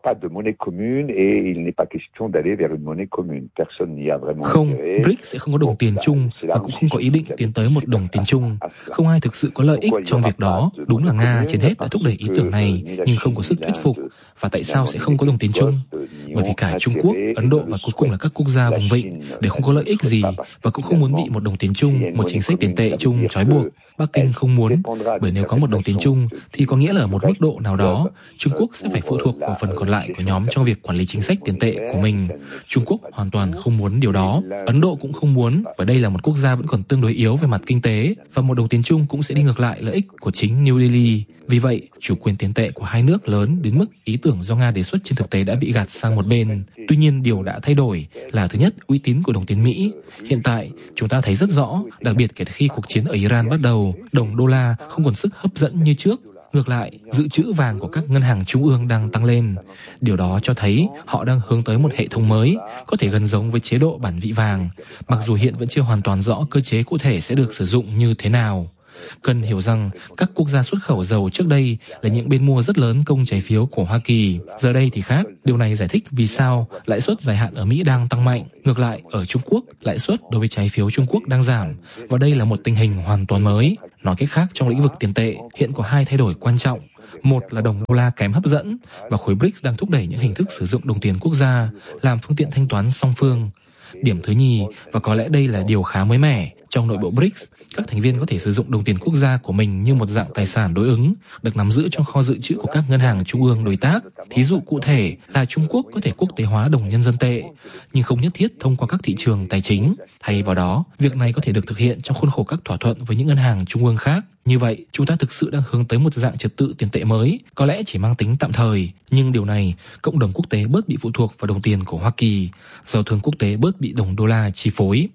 Không, bê rê i xê sẽ không có đồng tiền chung và cũng không có ý định tiến tới một đồng tiền chung. Không ai thực sự có lợi ích trong việc đó. Đúng là Nga trên hết đã thúc đẩy ý tưởng này nhưng không có sức thuyết phục. Và tại sao sẽ không có đồng tiền chung? Bởi vì cả Trung Quốc, Ấn Độ và cuối cùng là các quốc gia vùng vịnh đều không có lợi ích gì và cũng không muốn bị một đồng tiền chung, một chính sách tiền tệ chung trói buộc. Bắc Kinh không muốn, bởi nếu có một đồng tiền chung thì có nghĩa là ở một mức độ nào đó, Trung Quốc sẽ phải phụ thuộc vào phần còn lại của nhóm trong việc quản lý chính sách tiền tệ của mình. Trung Quốc hoàn toàn không muốn điều đó. Ấn Độ cũng không muốn, bởi đây là một quốc gia vẫn còn tương đối yếu về mặt kinh tế và một đồng tiền chung cũng sẽ đi ngược lại lợi ích của chính New Delhi. Vì vậy, chủ quyền tiền tệ của hai nước lớn đến mức ý tưởng do Nga đề xuất trên thực tế đã bị gạt sang một bên. Tuy nhiên, điều đã thay đổi là thứ nhất, uy tín của đồng tiền Mỹ. Hiện tại, chúng ta thấy rất rõ, đặc biệt kể từ khi cuộc chiến ở Iran bắt đầu, đồng đô la không còn sức hấp dẫn như trước. Ngược lại, dự trữ vàng của các ngân hàng trung ương đang tăng lên. Điều đó cho thấy họ đang hướng tới một hệ thống mới, có thể gần giống với chế độ bản vị vàng, mặc dù hiện vẫn chưa hoàn toàn rõ cơ chế cụ thể sẽ được sử dụng như thế nào. Cần hiểu rằng các quốc gia xuất khẩu dầu trước đây là những bên mua rất lớn công trái phiếu của Hoa Kỳ. Giờ đây thì khác. Điều này giải thích vì sao lãi suất dài hạn ở Mỹ đang tăng mạnh. Ngược lại, ở Trung Quốc, lãi suất đối với trái phiếu Trung Quốc đang giảm. Và đây là một tình hình hoàn toàn mới. Nói cách khác, trong lĩnh vực tiền tệ, hiện có hai thay đổi quan trọng. Một là đồng đô la kém hấp dẫn và khối bê rê i xê đang thúc đẩy những hình thức sử dụng đồng tiền quốc gia làm phương tiện thanh toán song phương. Điểm thứ nhì, và có lẽ đây là điều khá mới mẻ, trong nội bộ bê rê i xê, các thành viên có thể sử dụng đồng tiền quốc gia của mình như một dạng tài sản đối ứng, được nắm giữ trong kho dự trữ của các ngân hàng trung ương đối tác. Thí dụ cụ thể là Trung Quốc có thể quốc tế hóa đồng nhân dân tệ, nhưng không nhất thiết thông qua các thị trường tài chính. Thay vào đó, việc này có thể được thực hiện trong khuôn khổ các thỏa thuận với những ngân hàng trung ương khác. Như vậy, chúng ta thực sự đang hướng tới một dạng trật tự tiền tệ mới, có lẽ chỉ mang tính tạm thời. Nhưng điều này, cộng đồng quốc tế bớt bị phụ thuộc vào đồng tiền của Hoa Kỳ, giao thương quốc tế bớt bị đồng đô la chi phối.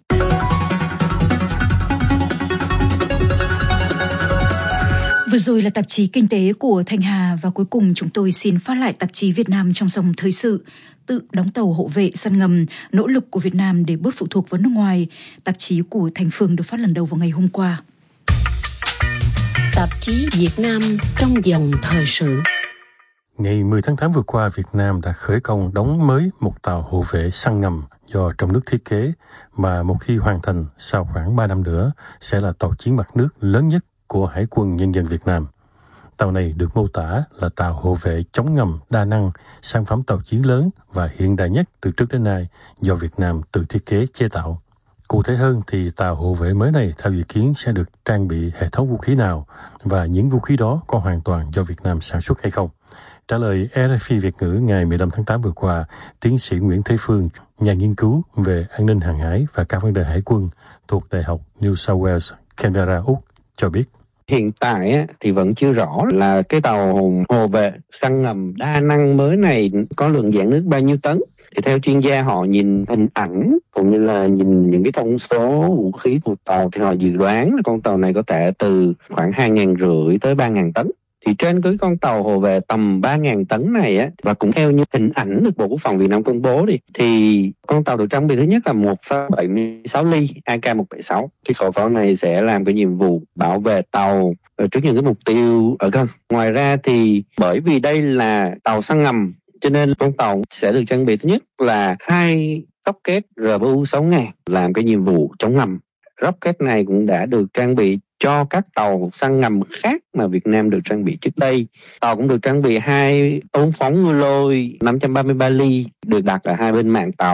Vừa rồi là tạp chí Kinh tế của Thanh Hà và cuối cùng chúng tôi xin phát lại tạp chí Việt Nam trong dòng thời sự. Tự đóng tàu hộ vệ săn ngầm, nỗ lực của Việt Nam để bớt phụ thuộc vào nước ngoài. Tạp chí của Thành Phương được phát lần đầu vào ngày hôm qua. Tạp chí Việt Nam trong dòng thời sự. Ngày mười tháng tám vừa qua, Việt Nam đã khởi công đóng mới một tàu hộ vệ săn ngầm do trong nước thiết kế, mà một khi hoàn thành sau khoảng ba năm nữa sẽ là tàu chiến mặt nước lớn nhất của Hải quân Nhân dân Việt Nam. Tàu này được mô tả là tàu hộ vệ chống ngầm đa năng, sản phẩm tàu chiến lớn và hiện đại nhất từ trước đến nay do Việt Nam tự thiết kế chế tạo. Cụ thể hơn thì tàu hộ vệ mới này theo dự kiến sẽ được trang bị hệ thống vũ khí nào và những vũ khí đó có hoàn toàn do Việt Nam sản xuất hay không? Trả lời rờ ép i Việt ngữ ngày mười lăm tháng tám vừa qua, tiến sĩ Nguyễn Thế Phương, nhà nghiên cứu về an ninh hàng hải và các vấn đề hải quân thuộc Đại học New South Wales, Canberra, Úc, cho biết. Hiện tại thì vẫn chưa rõ là cái tàu hộ vệ săn ngầm đa năng mới này có lượng dạn nước bao nhiêu tấn. Thì theo chuyên gia, họ nhìn hình ảnh cũng như là nhìn những cái thông số vũ khí của tàu thì họ dự đoán là con tàu này có thể từ khoảng hai nghìn rưỡi tới ba nghìn tấn. Thì trên cái con tàu hộ vệ tầm ba nghìn tấn này á, và cũng theo như hình ảnh được Bộ Quốc phòng Việt Nam công bố đi, thì con tàu được trang bị thứ nhất là một phẩy bảy mươi sáu ly A K một bảy sáu. Cái khẩu pháo này sẽ làm cái nhiệm vụ bảo vệ tàu trước những cái mục tiêu ở gần. Ngoài ra thì bởi vì đây là tàu săn ngầm, cho nên con tàu sẽ được trang bị thứ nhất là hai rocket R B U sáu nghìn làm cái nhiệm vụ chống ngầm. Rocket này cũng đã được trang bị cho các tàu săn ngầm khác mà Việt Nam được trang bị trước đây. Tàu cũng được trang bị hai ống phóng ngư lôi năm trăm ba mươi ba ly được đặt ở hai bên mạn tàu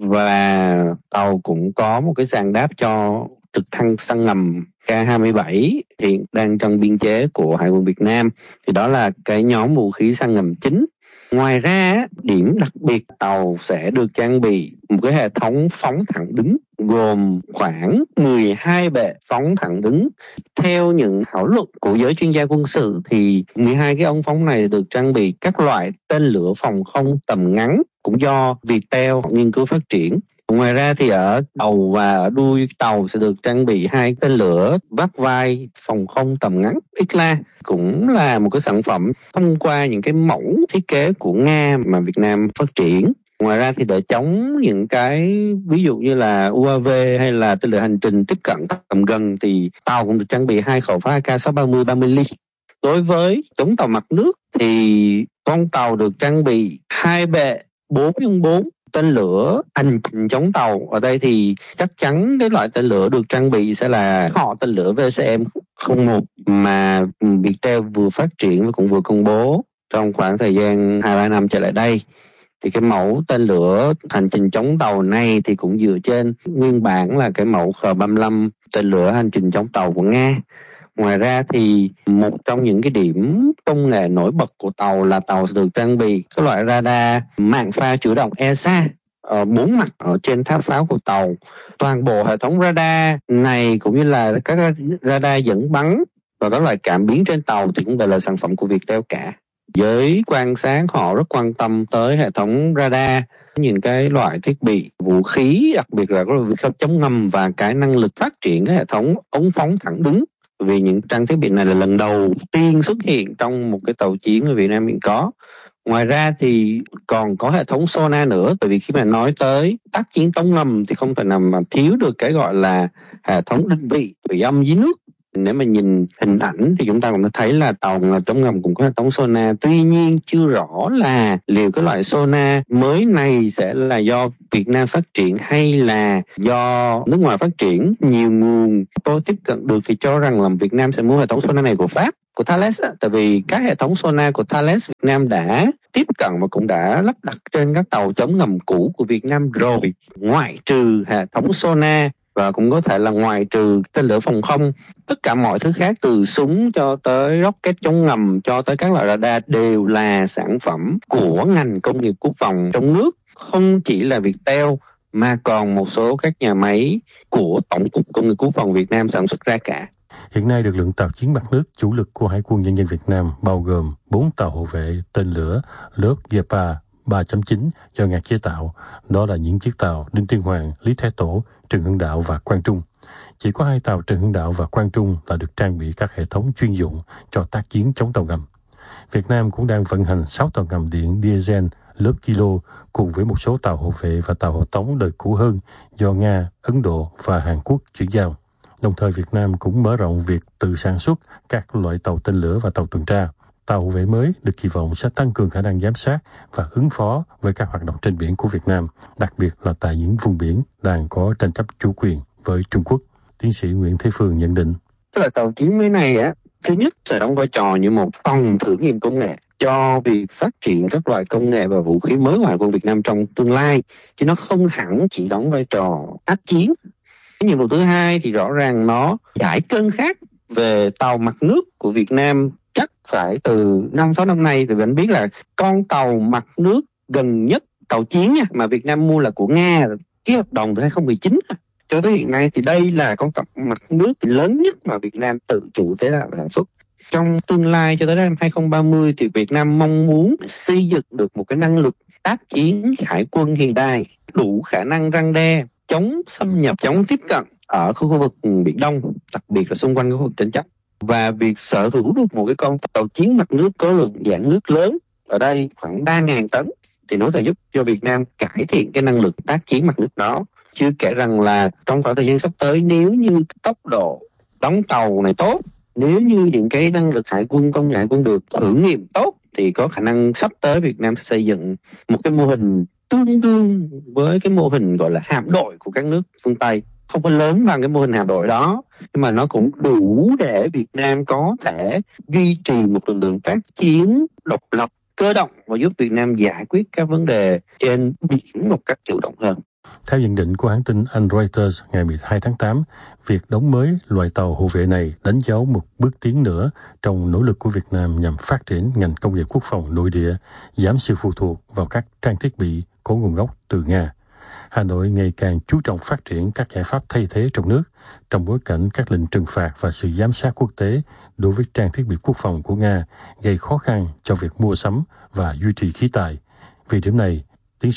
và tàu cũng có một cái sàn đáp cho trực thăng săn ngầm K hai mươi bảy hiện đang trong biên chế của Hải quân Việt Nam. Thì đó là cái nhóm vũ khí săn ngầm chính. Ngoài ra, điểm đặc biệt tàu sẽ được trang bị một cái hệ thống phóng thẳng đứng gồm khoảng mười hai bệ phóng thẳng đứng. Theo những thảo luận của giới chuyên gia quân sự thì mười hai cái ống phóng này được trang bị các loại tên lửa phòng không tầm ngắn cũng do Viettel nghiên cứu phát triển. Ngoài ra thì ở đầu và ở đuôi tàu sẽ được trang bị hai tên lửa vác vai phòng không tầm ngắn ích la, cũng là một cái sản phẩm thông qua những cái mẫu thiết kế của Nga mà Việt Nam phát triển. Ngoài ra thì để chống những cái ví dụ như là u a vê hay là tên lửa hành trình tiếp cận tầm gần thì tàu cũng được trang bị hai khẩu pháo A K sáu ba mươi ba mươi ly. Đối với chống tàu mặt nước thì con tàu được trang bị hai bệ bốn nhân bốn tên lửa hành trình chống tàu. Ở đây thì chắc chắn cái loại tên lửa được trang bị sẽ là họ tên lửa V C M không một mà Viettel vừa phát triển và cũng vừa công bố trong khoảng thời gian hai ba năm trở lại đây. Thì cái mẫu tên lửa hành trình chống tàu này thì cũng dựa trên nguyên bản là cái mẫu K ba mươi lăm tên lửa hành trình chống tàu của Nga. Ngoài ra thì một trong những cái điểm công nghệ nổi bật của tàu là tàu sẽ được trang bị các loại radar mạng pha chủ động e ét a ở bốn mặt ở trên tháp pháo của tàu. Toàn bộ hệ thống radar này cũng như là các radar dẫn bắn và các loại cảm biến trên tàu thì cũng đều là sản phẩm của Viettel cả. Giới quan sát họ rất quan tâm tới hệ thống radar, những cái loại thiết bị vũ khí, đặc biệt là các vũ khí chống ngầm và cái năng lực phát triển cái hệ thống ống phóng thẳng đứng. Vì những trang thiết bị này là lần đầu tiên xuất hiện trong một cái tàu chiến ở Việt Nam hiện có. Ngoài ra thì còn có hệ thống sonar nữa, bởi vì khi mà nói tới tác chiến chống ngầm thì không thể nào mà thiếu được cái gọi là hệ thống định vị thủy âm dưới nước. Nếu mà nhìn hình ảnh thì chúng ta cũng thấy là tàu là chống ngầm cũng có hệ thống sonar. Tuy nhiên chưa rõ là liệu cái loại sonar mới này sẽ là do Việt Nam phát triển hay là do nước ngoài phát triển. Nhiều nguồn tôi tiếp cận được thì cho rằng là Việt Nam sẽ mua hệ thống sonar này của Pháp, của Thales á. Tại vì các hệ thống sonar của Thales Việt Nam đã tiếp cận và cũng đã lắp đặt trên các tàu chống ngầm cũ của Việt Nam rồi. Ngoại trừ hệ thống sonar và cũng có thể là ngoài trừ tên lửa phòng không, tất cả mọi thứ khác từ súng cho tới rocket chống ngầm cho tới các loại radar đều là sản phẩm của ngành công nghiệp quốc phòng trong nước. Không chỉ là Viettel mà còn một số các nhà máy của Tổng cục Công nghiệp Quốc phòng Việt Nam sản xuất ra cả. Hiện nay lực lượng tàu chiến mặt nước chủ lực của Hải quân Nhân dân Việt Nam bao gồm bốn tàu hộ vệ tên lửa lớp Gepard ba chấm chín do Nga chế tạo. Đó là những chiếc tàu Đinh Tiên Hoàng, Lý Thái Tổ, Trần Hưng Đạo và Quang Trung. Chỉ có hai tàu Trần Hưng Đạo và Quang Trung là được trang bị các hệ thống chuyên dụng cho tác chiến chống tàu ngầm. Việt Nam cũng đang vận hành sáu tàu ngầm điện diesel lớp Kilo cùng với một số tàu hộ vệ và tàu hộ tống đời cũ hơn do Nga, Ấn Độ và Hàn Quốc chuyển giao. Đồng thời Việt Nam cũng mở rộng việc tự sản xuất các loại tàu tên lửa và tàu tuần tra. Tàu hộ vệ mới được kỳ vọng sẽ tăng cường khả năng giám sát và ứng phó với các hoạt động trên biển của Việt Nam, đặc biệt là tại những vùng biển đang có tranh chấp chủ quyền với Trung Quốc. Tiến sĩ Nguyễn Thế Phương nhận định. Tức là tàu chiến mới này á, thứ nhất sẽ đóng vai trò như một phòng thử nghiệm công nghệ cho việc phát triển các loại công nghệ và vũ khí mới của Hải quân Việt Nam trong tương lai, chứ nó không hẳn chỉ đóng vai trò áp chiến. Cái nhiệm vụ thứ hai thì rõ ràng nó giải cơn khát về tàu mặt nước của Việt Nam. Chắc phải từ năm sáu năm nay thì vẫn biết là con tàu mặt nước gần nhất tàu chiến nha, mà Việt Nam mua là của Nga, ký hợp đồng từ hai không một chín. Cho tới hiện nay thì đây là con tàu mặt nước lớn nhất mà Việt Nam tự chủ thế là sản xuất. Trong tương lai cho tới năm hai không ba mươi thì Việt Nam mong muốn xây dựng được một cái năng lực tác chiến hải quân hiện đại đủ khả năng răn đe, chống xâm nhập, chống tiếp cận ở khu vực Biển Đông, đặc biệt là xung quanh khu vực tranh chấp. Và việc sở hữu được một cái con tàu chiến mặt nước có lượng dạng nước lớn, ở đây khoảng ba nghìn tấn, thì nó sẽ giúp cho Việt Nam cải thiện cái năng lực tác chiến mặt nước đó. Chưa kể rằng là trong khoảng thời gian sắp tới, nếu như tốc độ đóng tàu này tốt, nếu như những cái năng lực hải quân, công nghệ hải quân được thử nghiệm tốt, thì có khả năng sắp tới Việt Nam sẽ xây dựng một cái mô hình tương đương với cái mô hình gọi là hạm đội của các nước phương Tây. Không có lớn bằng cái mô hình hạm đội đó, nhưng mà nó cũng đủ để Việt Nam có thể duy trì một lực lượng tác chiến độc lập, cơ động và giúp Việt Nam giải quyết các vấn đề trên biển một cách chủ động hơn. Theo nhận định của hãng tin Anh Reuters ngày mười hai tháng tám, việc đóng mới loại tàu hộ vệ này đánh dấu một bước tiến nữa trong nỗ lực của Việt Nam nhằm phát triển ngành công nghiệp quốc phòng nội địa, giảm sự phụ thuộc vào các trang thiết bị có nguồn gốc từ Nga. Hà Nội ngày càng chú trọng phát triển các giải pháp thay thế trong nước trong bối cảnh các lệnh trừng phạt và sự giám sát quốc tế đối với trang thiết bị quốc phòng của Nga gây khó khăn cho việc mua sắm và duy trì khí tài. Vì điểm này,